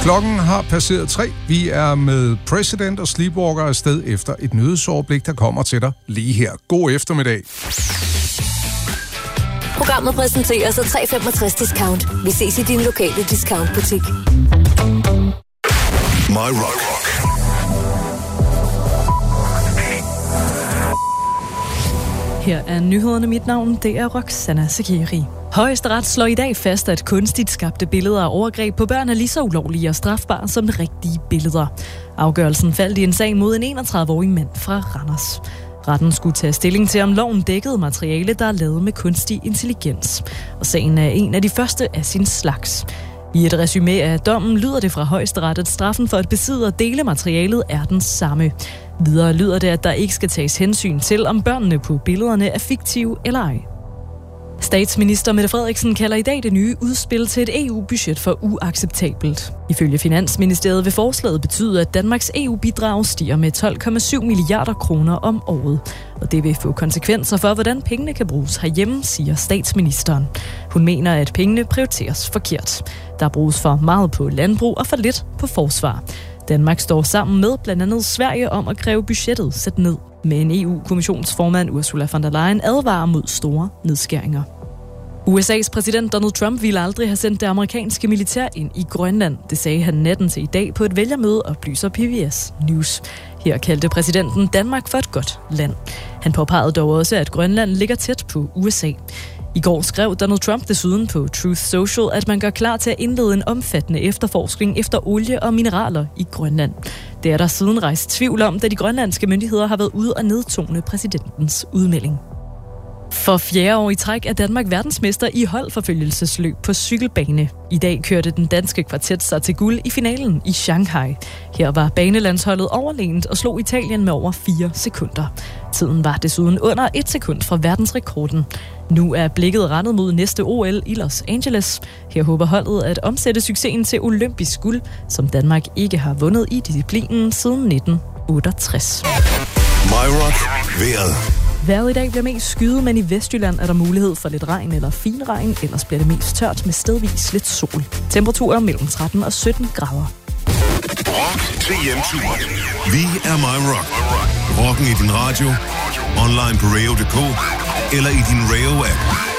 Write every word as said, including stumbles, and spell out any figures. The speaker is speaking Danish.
Klokken har passeret tre. Vi er med President og Sleepwalker afsted efter et nyhedsoverblik, der kommer til dig lige her. God eftermiddag. Programmet præsenterer sig tre femogtres discount. Vi ses i din lokale discountbutik. My Rock. Her er nyhederne. Mit navn, det er Roxana Sakiri. Højesteret slår i dag fast, at kunstigt skabte billeder af overgreb på børn er lige så ulovlige og strafbare som rigtige billeder. Afgørelsen faldt i en sag mod en enogtredive-årig mand fra Randers. Retten skulle tage stilling til, om loven dækkede materiale, der er lavet med kunstig intelligens. Og sagen er en af de første af sin slags. I et resumé af dommen lyder det fra Højesteret, at straffen for at besidde og dele materialet er den samme. Videre lyder det, at der ikke skal tages hensyn til, om børnene på billederne er fiktive eller ej. Statsminister Mette Frederiksen kalder i dag det nye udspil til et E U-budget for uacceptabelt. Ifølge Finansministeriet vil forslaget betyde, at Danmarks E U-bidrag stiger med tolv komma syv milliarder kroner om året. Og det vil få konsekvenser for, hvordan pengene kan bruges herhjemme, siger statsministeren. Hun mener, at pengene prioriteres forkert. Der bruges for meget på landbrug og for lidt på forsvar. Danmark står sammen med blandt andet Sverige om at kræve budgettet sat ned. Men E U-kommissionsformand Ursula von der Leyen advarer mod store nedskæringer. U S A's præsident Donald Trump ville aldrig have sendt det amerikanske militær ind i Grønland. Det sagde han natten til i dag på et vælgermøde, oplyser P B S News. Her kaldte præsidenten Danmark for et godt land. Han påpegede dog også, at Grønland ligger tæt på U S A. I går skrev Donald Trump desuden på Truth Social, at man gør klar til at indlede en omfattende efterforskning efter olie og mineraler i Grønland. Det er der siden rejst tvivl om, da de grønlandske myndigheder har været ude og nedtone præsidentens udmelding. For fjerde år i træk er Danmark verdensmester i holdforfølgelsesløb på cykelbane. I dag kørte den danske kvartet sig til guld i finalen i Shanghai. Her var banelandsholdet overlegent og slog Italien med over fire sekunder. Tiden var desuden under et sekund fra verdensrekorden. Nu er blikket rettet mod næste O L i Los Angeles. Her håber holdet at omsætte succesen til olympisk guld, som Danmark ikke har vundet i disciplinen siden nitten otteogtres. My Rock. Vejret. Vejret i dag bliver mest skyet, men i Vestjylland er der mulighed for lidt regn eller finregn, ellers bliver det mest tørt med stedvis lidt sol. Temperaturer mellem tretten og sytten grader. Rock til hjemturen. Vi er My Rock. Rocken i din radio, online på radio punktum d k eller i din Radio-app.